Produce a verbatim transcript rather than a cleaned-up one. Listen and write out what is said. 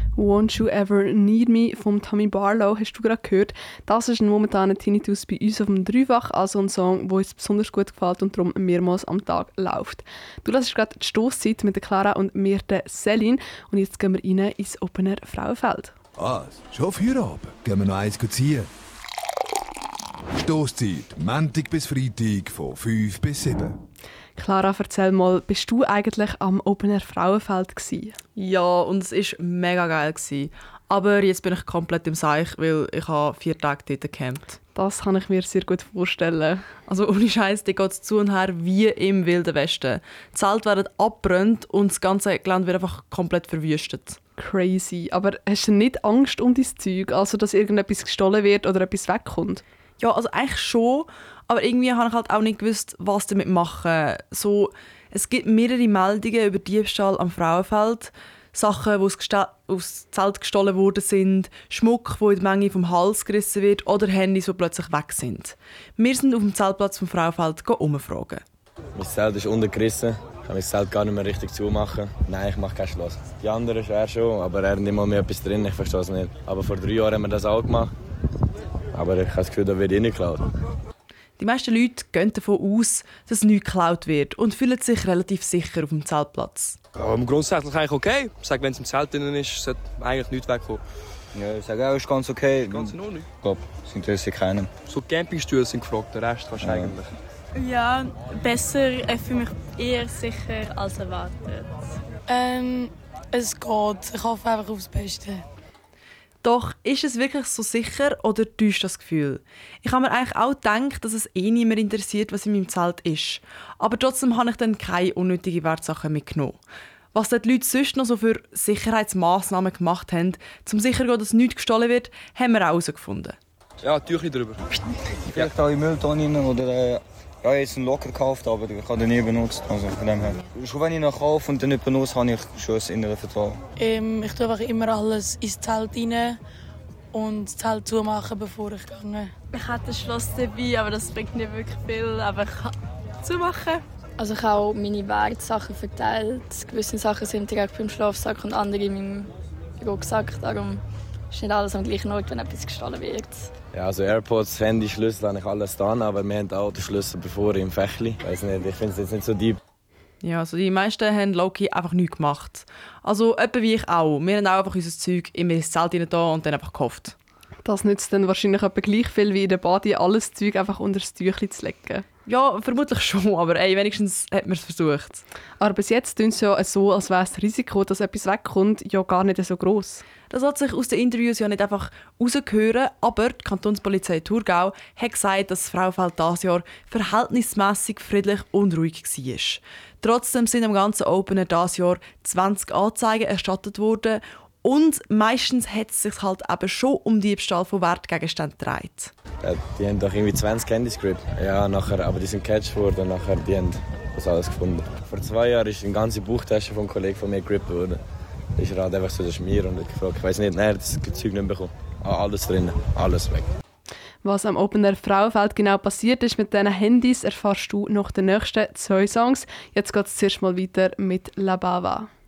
«Won't You Ever Need Me» von Tommy Barlow hast du gerade gehört. Das ist ein momentaner Tinnitus bei uns auf dem Dreifach, also ein Song, der uns besonders gut gefällt und darum mehrmals am Tag läuft. Du hörst gerade die Stosszeit mit der Clara und mir, der Celine, und jetzt gehen wir rein ins Opener Frauenfeld. Was? Schon Feierabend? Gehen wir noch eins ziehen? Stosszeit, Montag bis Freitag von fünf bis sieben. Clara, erzähl mal, bist du eigentlich am Opener Frauenfeld gsi? Ja, und es war mega geil. Aber jetzt bin ich komplett im Seich, weil ich habe vier Tage dort gecampt. Das kann ich mir sehr gut vorstellen. Also ohne Scheiß, da geht es zu und her wie im Wilden Westen. Die Zelte werden abbrennt und das ganze Gelände wird einfach komplett verwüstet. Crazy. Aber hast du nicht Angst um dein Zeug, also dass irgendetwas gestohlen wird oder etwas wegkommt? Ja, also eigentlich schon, aber irgendwie habe ich halt auch nicht gewusst, was damit machen. So, es gibt mehrere Meldungen über Diebstahl am Frauenfeld. Sachen, die aus das Zelt gestohlen worden sind, Schmuck, der in die Menge vom Hals gerissen wird oder Handys, die plötzlich weg sind. Wir sind auf dem Zeltplatz vom Frauenfeld umfragen. Mein Zelt ist unten gerissen. Ich kann mein Zelt gar nicht mehr richtig zumachen. Nein, ich mache kein Schloss. Die anderen schwer schon, aber er hat nicht mal mehr etwas drin, ich verstehe es nicht. Aber vor drei Jahren haben wir das auch gemacht. Aber ich habe das Gefühl, da wird eh nicht geklaut. Die meisten Leute gehen davon aus, dass nichts geklaut wird und fühlen sich relativ sicher auf dem Zeltplatz. Ja, grundsätzlich eigentlich okay. Ich sage, wenn es im Zelt drin ist, sollte eigentlich nichts wegkommen. Ja, ich sage auch, ist ganz okay. Ganz in Ordnung. Ich glaube, es interessiert keinen. So Campingstühle sind gefragt, den Rest kannst du Ja. eigentlich. Ja, besser. Ich fühle mich eher sicher als erwartet. Ähm, es geht. Ich hoffe einfach aufs Beste. Doch ist es wirklich so sicher oder täuscht das Gefühl? Ich habe mir eigentlich auch gedacht, dass es eh niemand interessiert, was in meinem Zelt ist. Aber trotzdem habe ich dann keine unnötigen Wertsachen mitgenommen. Was dort die Leute sonst noch so für Sicherheitsmaßnahmen gemacht haben, um sicher zu gehen, dass nichts gestohlen wird, haben wir auch herausgefunden. Ja, Tüchli drüber. Vielleicht auch in Mülltonnen rein oder äh, ja, jetzt einen Locker gekauft, aber ich habe den nie benutzt. Also von dem her. Schon wenn ich ihn kaufe und den nicht benutze, habe ich schon das innere Vertrauen. Ähm, ich tue einfach immer alles ins Zelt rein und das Zelt zumachen, bevor ich gehe. Ich hatte ein Schloss dabei, aber das bringt nicht wirklich viel. Aber ich kann zumachen. Also ich habe auch meine Wertsachen verteilt. Gewisse Sachen sind direkt beim Schlafsack und andere in meinem Rucksack. Darum ist nicht alles am gleichen Ort, wenn etwas gestohlen wird. Ja, also AirPods, Handy, Schlüssel habe ich alles da, aber wir haben auch den Schlüssel bevor im Fächli. Weiß nicht, ich finde es jetzt nicht so deep. Ja, also die meisten haben low-key einfach nichts gemacht. Also etwa wie ich auch. Wir haben auch einfach unser Zeug immer ins Zelt rein da und dann einfach gehofft. Das nützt dann wahrscheinlich etwa gleich viel wie in der Body, alles Zeug einfach unter das Tüchlein zu legen. Ja, vermutlich schon, aber ey, wenigstens hat man es versucht. Aber bis jetzt tun es ja so, als wäre das Risiko, dass etwas wegkommt, ja gar nicht so gross. Das hat sich aus den Interviews ja nicht einfach rausgehört, aber die Kantonspolizei Thurgau hat gesagt, dass das Frauenfeld dieses Jahr verhältnismäßig friedlich und ruhig war. Trotzdem sind am ganzen Opener dieses Jahr zwanzig Anzeigen erstattet worden und meistens hat es sich halt eben schon um Diebstahl von Wertgegenständen gedreht. Ja, die haben doch irgendwie zwanzig Handys gerippt. Ja, nachher, aber die sind gecatcht worden und nachher die haben das alles gefunden. Vor zwei Jahren ist eine ganze Buchtasche von einem Kollegen von mir gerippt worden. Da ist er halt einfach so der Schmier und hat gefragt, ich weiss nicht, nein, das Zeug nicht bekommen. Alles drin, alles weg. Was am Opener Frauenfeld genau passiert ist mit diesen Handys, erfährst du nach den nächsten zwei Songs. Jetzt geht es zuerst mal weiter mit La Bava.